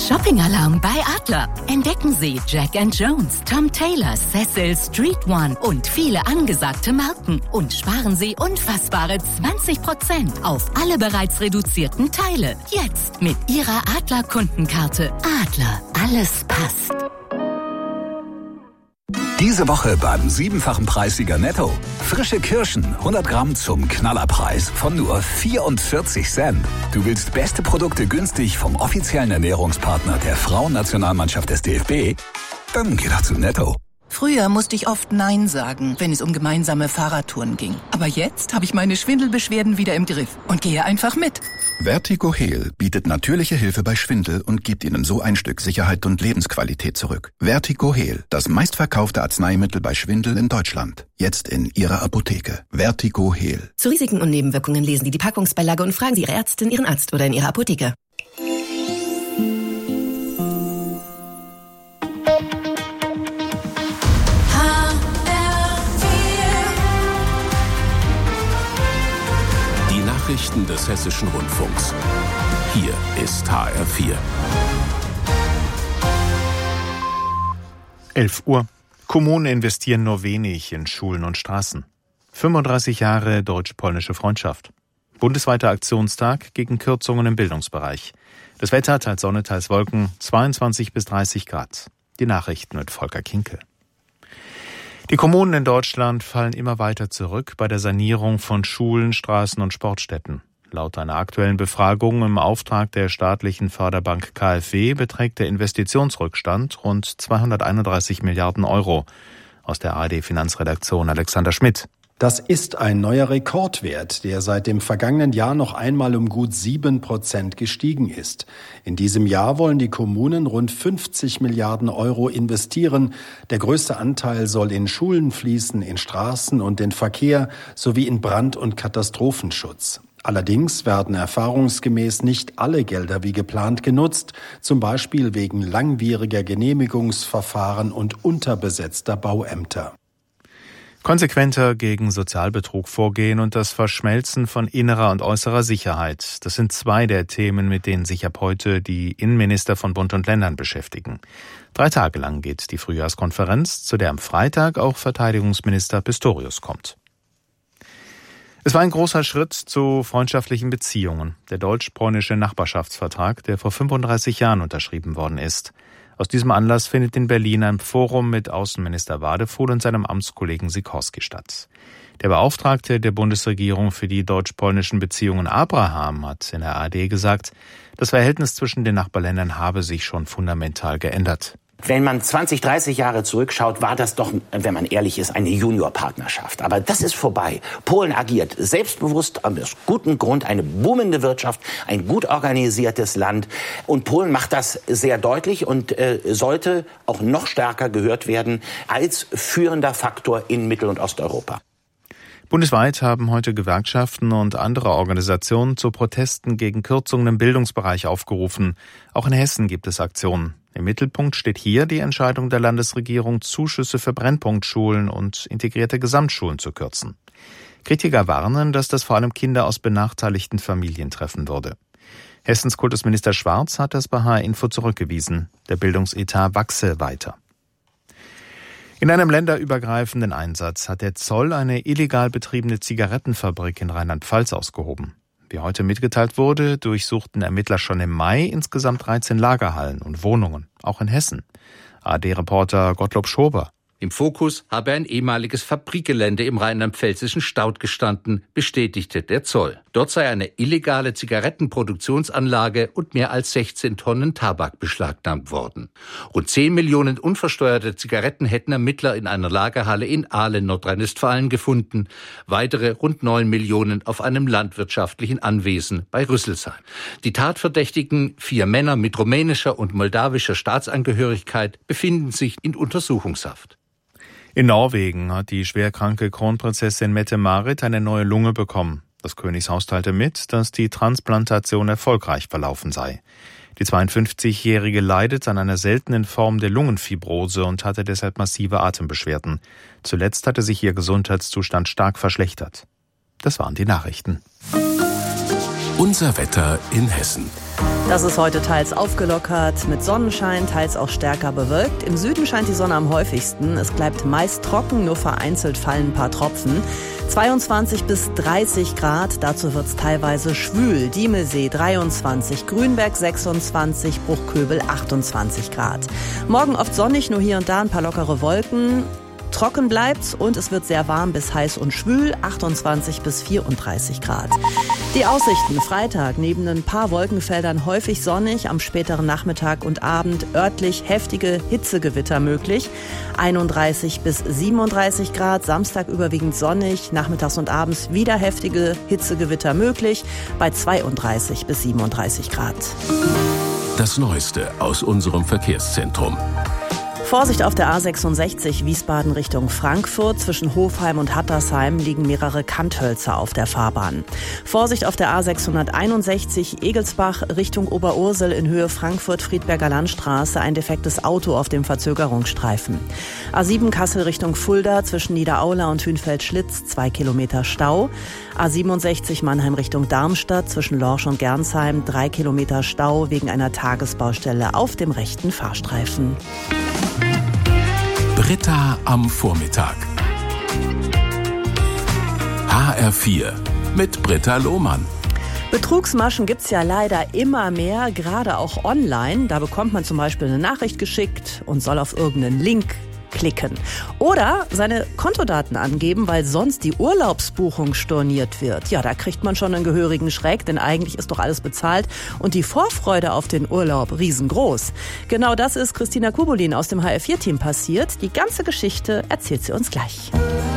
Shopping-Alarm bei Adler. Entdecken Sie Jack & Jones, Tom Taylor, Cecil, Street One und viele angesagte Marken. Und sparen Sie unfassbare 20% auf alle bereits reduzierten Teile. Jetzt mit Ihrer Adler-Kundenkarte. Adler, alles passt. Diese Woche beim 7-fachen Preissieger Netto. Frische Kirschen, 100 Gramm zum Knallerpreis von nur 44 Cent. Du willst beste Produkte günstig vom offiziellen Ernährungspartner der Frauennationalmannschaft des DFB? Dann geh doch zu Netto. Früher musste ich oft Nein sagen, wenn es um gemeinsame Fahrradtouren ging. Aber jetzt habe ich meine Schwindelbeschwerden wieder im Griff und gehe einfach mit. Vertigo Heal bietet natürliche Hilfe bei Schwindel und gibt Ihnen so ein Stück Sicherheit und Lebensqualität zurück. Vertigo Heal, das meistverkaufte Arzneimittel bei Schwindel in Deutschland. Jetzt in Ihrer Apotheke. Vertigo Heal. Zu Risiken und Nebenwirkungen lesen Sie die Packungsbeilage und fragen Sie Ihre Ärztin, Ihren Arzt oder in Ihrer Apotheke. Nachrichten des Hessischen Rundfunks. Hier ist HR4. 11 Uhr. Kommunen investieren nur wenig in Schulen und Straßen. 35 Jahre deutsch-polnische Freundschaft. Bundesweiter Aktionstag gegen Kürzungen im Bildungsbereich. Das Wetter teils Sonne, teils Wolken, 22 bis 30 Grad. Die Nachrichten mit Volker Kinkel. Die Kommunen in Deutschland fallen immer weiter zurück bei der Sanierung von Schulen, Straßen und Sportstätten. Laut einer aktuellen Befragung im Auftrag der staatlichen Förderbank KfW beträgt der Investitionsrückstand rund 231 Milliarden Euro. Aus der ARD-Finanzredaktion Alexander Schmidt. Das ist ein neuer Rekordwert, der seit dem vergangenen Jahr noch einmal um gut 7% gestiegen ist. In diesem Jahr wollen die Kommunen rund 50 Milliarden Euro investieren. Der größte Anteil soll in Schulen fließen, in Straßen und den Verkehr sowie in Brand- und Katastrophenschutz. Allerdings werden erfahrungsgemäß nicht alle Gelder wie geplant genutzt, zum Beispiel wegen langwieriger Genehmigungsverfahren und unterbesetzter Bauämter. Konsequenter gegen Sozialbetrug vorgehen und das Verschmelzen von innerer und äußerer Sicherheit. Das sind zwei der Themen, mit denen sich ab heute die Innenminister von Bund und Ländern beschäftigen. 3 Tage lang geht die Frühjahrskonferenz, zu der am Freitag auch Verteidigungsminister Pistorius kommt. Es war ein großer Schritt zu freundschaftlichen Beziehungen, der deutsch-polnische Nachbarschaftsvertrag, der vor 35 Jahren unterschrieben worden ist. Aus diesem Anlass findet in Berlin ein Forum mit Außenminister Wadefuhl und seinem Amtskollegen Sikorski statt. Der Beauftragte der Bundesregierung für die deutsch-polnischen Beziehungen Abraham hat in der ARD gesagt, das Verhältnis zwischen den Nachbarländern habe sich schon fundamental geändert. Wenn man 20, 30 Jahre zurückschaut, war das doch, wenn man ehrlich ist, eine Juniorpartnerschaft. Aber das ist vorbei. Polen agiert selbstbewusst, aus gutem Grund, eine boomende Wirtschaft, ein gut organisiertes Land. Und Polen macht das sehr deutlich und sollte auch noch stärker gehört werden als führender Faktor in Mittel- und Osteuropa. Bundesweit haben heute Gewerkschaften und andere Organisationen zu Protesten gegen Kürzungen im Bildungsbereich aufgerufen. Auch in Hessen gibt es Aktionen. Im Mittelpunkt steht hier die Entscheidung der Landesregierung, Zuschüsse für Brennpunktschulen und integrierte Gesamtschulen zu kürzen. Kritiker warnen, dass das vor allem Kinder aus benachteiligten Familien treffen würde. Hessens Kultusminister Schwarz hat das bei HR-Info zurückgewiesen. Der Bildungsetat wachse weiter. In einem länderübergreifenden Einsatz hat der Zoll eine illegal betriebene Zigarettenfabrik in Rheinland-Pfalz ausgehoben. Wie heute mitgeteilt wurde, durchsuchten Ermittler schon im Mai insgesamt 13 Lagerhallen und Wohnungen, auch in Hessen. ARD-Reporter Gottlob Schober. Im Fokus habe ein ehemaliges Fabrikgelände im rheinland-pfälzischen Staudt gestanden, bestätigte der Zoll. Dort sei eine illegale Zigarettenproduktionsanlage und mehr als 16 Tonnen Tabak beschlagnahmt worden. Rund 10 Millionen unversteuerte Zigaretten hätten Ermittler in einer Lagerhalle in Aalen, Nordrhein-Westfalen gefunden. Weitere rund 9 Millionen auf einem landwirtschaftlichen Anwesen bei Rüsselsheim. Die Tatverdächtigen, 4 Männer mit rumänischer und moldawischer Staatsangehörigkeit, befinden sich in Untersuchungshaft. In Norwegen hat die schwerkranke Kronprinzessin Mette-Marit eine neue Lunge bekommen. Das Königshaus teilte mit, dass die Transplantation erfolgreich verlaufen sei. Die 52-Jährige leidet an einer seltenen Form der Lungenfibrose und hatte deshalb massive Atembeschwerden. Zuletzt hatte sich ihr Gesundheitszustand stark verschlechtert. Das waren die Nachrichten. Unser Wetter in Hessen. Das ist heute teils aufgelockert mit Sonnenschein, teils auch stärker bewölkt. Im Süden scheint die Sonne am häufigsten. Es bleibt meist trocken, nur vereinzelt fallen ein paar Tropfen. 22 bis 30 Grad, dazu wird es teilweise schwül. Diemelsee 23, Grünberg 26, Bruchköbel 28 Grad. Morgen oft sonnig, nur hier und da ein paar lockere Wolken. Trocken bleibt's und es wird sehr warm bis heiß und schwül, 28 bis 34 Grad. Die Aussichten: Freitag neben ein paar Wolkenfeldern häufig sonnig, am späteren Nachmittag und Abend örtlich heftige Hitzegewitter möglich, 31 bis 37 Grad. Samstag überwiegend sonnig, nachmittags und abends wieder heftige Hitzegewitter möglich, bei 32 bis 37 Grad. Das Neueste aus unserem Verkehrszentrum. Vorsicht auf der A66 Wiesbaden Richtung Frankfurt. Zwischen Hofheim und Hattersheim liegen mehrere Kanthölzer auf der Fahrbahn. Vorsicht auf der A661 Egelsbach Richtung Oberursel in Höhe Frankfurt-Friedberger Landstraße. Ein defektes Auto auf dem Verzögerungsstreifen. A7 Kassel Richtung Fulda zwischen Niederaula und Hünfeld-Schlitz 2 Kilometer Stau. A67 Mannheim Richtung Darmstadt zwischen Lorsch und Gernsheim 3 Kilometer Stau wegen einer Tagesbaustelle auf dem rechten Fahrstreifen. Britta am Vormittag. HR4 mit Britta Lohmann. Betrugsmaschen gibt's ja leider immer mehr, gerade auch online. Da bekommt man zum Beispiel eine Nachricht geschickt und soll auf irgendeinen Link klicken. Oder seine Kontodaten angeben, weil sonst die Urlaubsbuchung storniert wird. Ja, da kriegt man schon einen gehörigen Schreck, denn eigentlich ist doch alles bezahlt und die Vorfreude auf den Urlaub riesengroß. Genau das ist Christina Kubulin aus dem HR4-Team passiert. Die ganze Geschichte erzählt sie uns gleich.